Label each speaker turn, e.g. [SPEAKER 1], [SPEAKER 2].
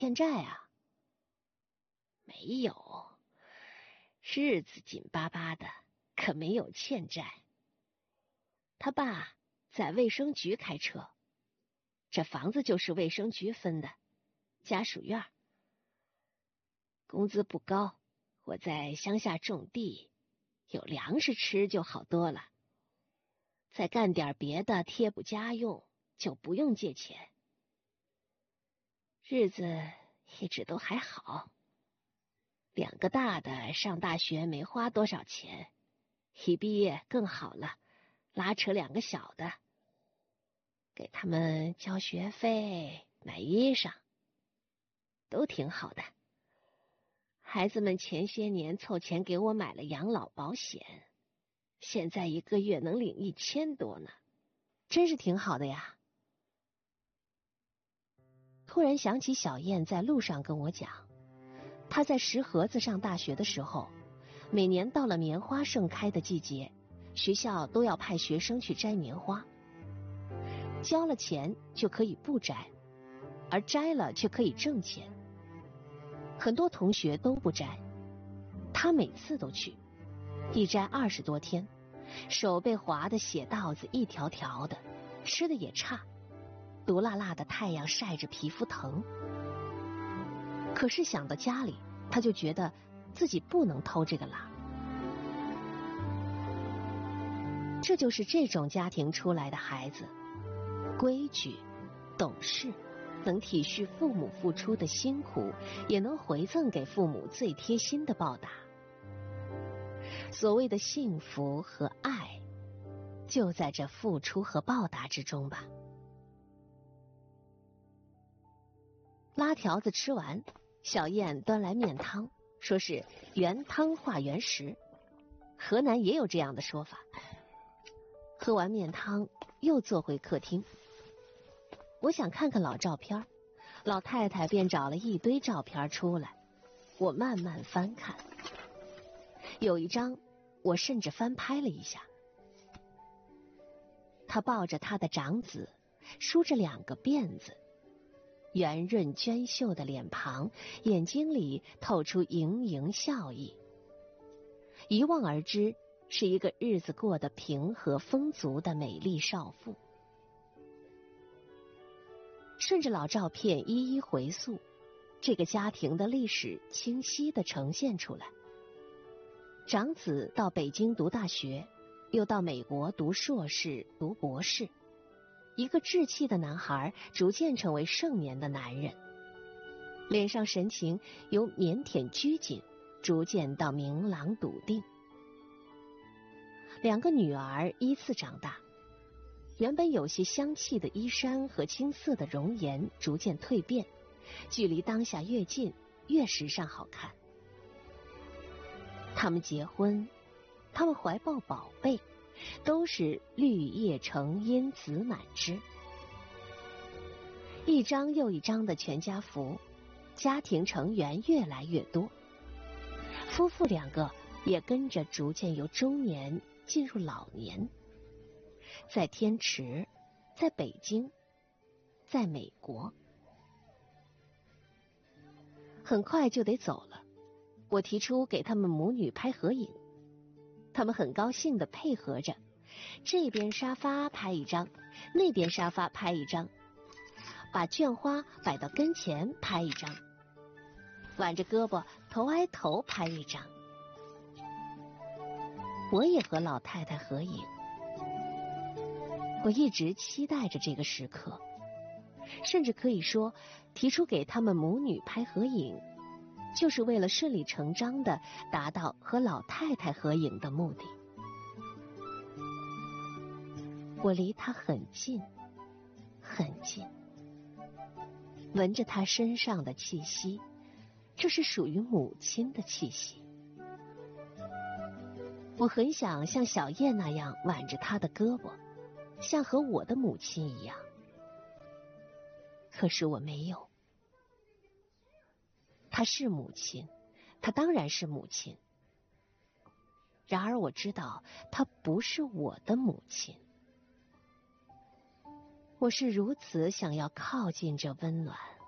[SPEAKER 1] 欠债啊？
[SPEAKER 2] 没有，日子紧巴巴的，可没有欠债。他爸在卫生局开车，这房子就是卫生局分的，家属院。工资不高，我在乡下种地，有粮食吃就好多了。再干点别的贴补家用，就不用借钱。日子一直都还好。2个大的上大学没花多少钱，一毕业更好了，拉扯2个小的，给他们交学费、买衣裳，都挺好的。孩子们前些年凑钱给我买了养老保险，现在1个月能领1000多呢，
[SPEAKER 1] 真是挺好的呀。突然想起小燕在路上跟我讲，她在石河子上大学的时候，每年到了棉花盛开的季节，学校都要派学生去摘棉花，交了钱就可以不摘，而摘了却可以挣钱。很多同学都不摘，她每次都去，一摘20多天，手被划得血道子一条条的，吃的也差，毒辣辣的太阳晒着皮肤疼。可是想到家里，他就觉得自己不能偷这个懒。这就是这种家庭出来的孩子，规矩、懂事，能体恤父母付出的辛苦，也能回赠给父母最贴心的报答。所谓的幸福和爱，就在这付出和报答之中吧。拉条子吃完，小燕端来面汤，说是原汤化原食，河南也有这样的说法。喝完面汤，又坐回客厅。我想看看老照片，老太太便找了一堆照片出来，我慢慢翻看。有一张，我甚至翻拍了一下。她抱着她的长子，梳着2个辫子，圆润娟秀的脸庞，眼睛里透出盈盈笑意。一望而知，是一个日子过得平和丰足的美丽少妇。顺着老照片一一回溯，这个家庭的历史清晰地呈现出来。长子到北京读大学，又到美国读硕士、读博士。一个稚气的男孩逐渐成为盛年的男人，脸上神情由腼腆拘谨逐渐到明朗笃定。2个女儿依次长大，原本有些香气的衣衫和青涩的容颜逐渐蜕变，距离当下越近，越时尚好看。他们结婚，他们怀抱宝贝，都是绿叶成荫子满枝。一张又一张的全家福，家庭成员越来越多，夫妇2个也跟着逐渐由中年进入老年，在天池，在北京，在美国。很快就得走了，我提出给他们母女拍合影，他们很高兴地配合着，这边沙发拍一张，那边沙发拍一张，把绢花摆到跟前拍一张，挽着胳膊头挨头拍一张。我也和老太太合影，我一直期待着这个时刻，甚至可以说，提出给他们母女拍合影，就是为了顺理成章地达到和老太太合影的目的。我离她很近，很近，闻着她身上的气息，这是属于母亲的气息。我很想像小燕那样挽着她的胳膊，像和我的母亲一样，可是我没有。她是母亲，她当然是母亲，然而我知道她不是我的母亲。我是如此想要靠近这温暖，